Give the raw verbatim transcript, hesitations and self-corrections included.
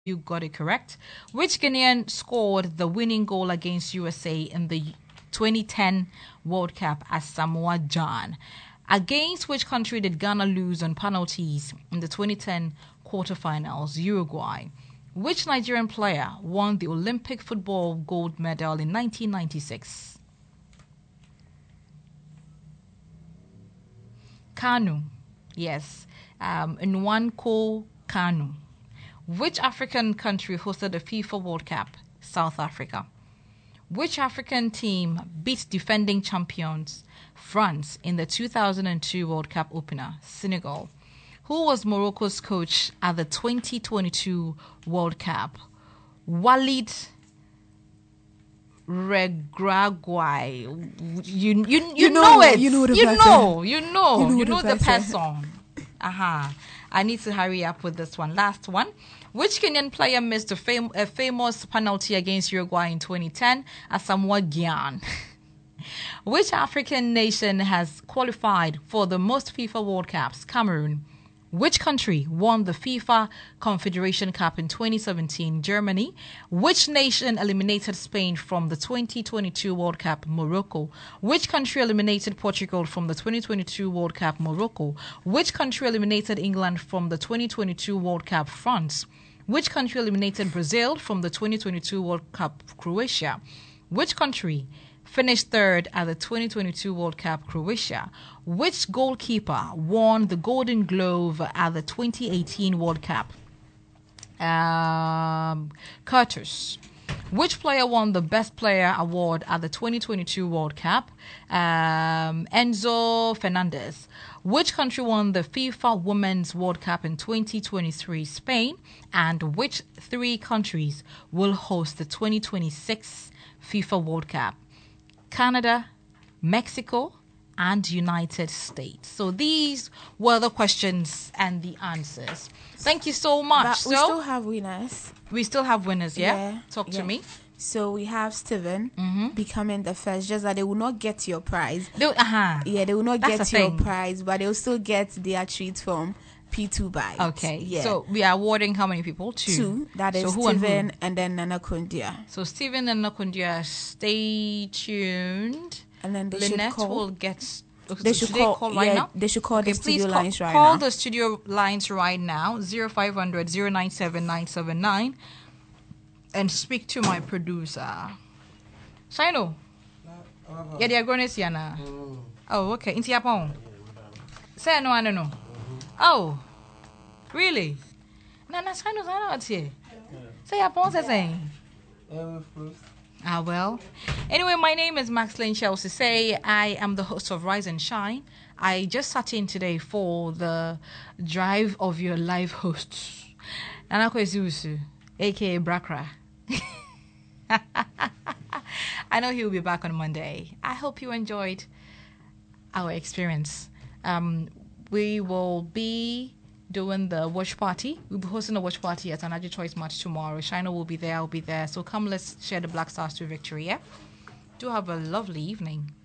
You got it correct. Which Ghanaian scored the winning goal against U S A in the twenty ten World Cup as Samoa John? Against which country did Ghana lose on penalties in the twenty ten quarterfinals? Uruguay. Which Nigerian player won the Olympic football gold medal in nineteen ninety-six? Kanu. Yes. Um, Nwanko Kanu. Which African country hosted the FIFA World Cup? South Africa. Which African team beat defending champions France in the two thousand two World Cup opener? Senegal. Who was Morocco's coach at the twenty twenty-two World Cup? Walid Regragui. You, you, you, you know, know it. You know the you person. Know, you know. You know, you know the, the person. Aha. Uh-huh. I need to hurry up with this one. Last one. Which Kenyan player missed a, fam- a famous penalty against Uruguay in twenty ten? Asamoah Gyan. Which African nation has qualified for the most FIFA World Cups? Cameroon. Which country won the FIFA Confederation Cup in twenty seventeen? Germany. Which nation eliminated Spain from the twenty twenty-two World Cup? Morocco. Which country eliminated Portugal from the twenty twenty-two World Cup? Morocco. Which country eliminated England from the twenty twenty-two World Cup? France. Which country eliminated Brazil from the twenty twenty-two World Cup? Croatia. Which country finished third at the twenty twenty-two World Cup? Croatia. Which goalkeeper won the Golden Glove at the twenty eighteen World Cup? Um, Curtis. Which player won the Best Player award at the twenty twenty-two World Cup? Um, Enzo Fernandez. Which country won the FIFA Women's World Cup in twenty twenty-three? Spain. And which three countries will host the twenty twenty-six FIFA World Cup? Canada, Mexico, and United States. So these were the questions and the answers. Thank you so much. But so we still have winners. We still have winners, yeah? yeah Talk yeah. to me. So we have Steven mm-hmm. becoming the first, just that they will not get your prize. They, uh-huh. Yeah, they will not That's get your prize, but they will still get their treat from P two Bites. Okay, yeah. So we are awarding how many people? Two. Two. That is so Steven and, and then Nana Kundia. So Steven and Nana Kundia, stay tuned. And then they Lynette should call. will get... They should, should call, they call right yeah, now? They should call okay, the studio please lines call, right call now. Call the studio lines right now, zero five hundred, zero nine seven, nine seven nine, and speak to my producer. Shino? Yeah, they are going to see now. Oh, okay. Into your phone? Say no, I don't know. Oh, really? No, no, Shino's not here. Say your phone, say. Ah, well. Anyway, my name is Maxline Chelsea. Say I am the host of Rise and Shine. I just sat in today for the drive of your live hosts. Nanako Ezusu, a k a. Brakra. I know he will be back on Monday. I hope you enjoyed our experience. Um, we will be doing the watch party. We'll be hosting a watch party at Anaji Choice Match tomorrow. Shina will be there. I'll be there. So come, let's share the Black Stars to victory, yeah? Do have a lovely evening.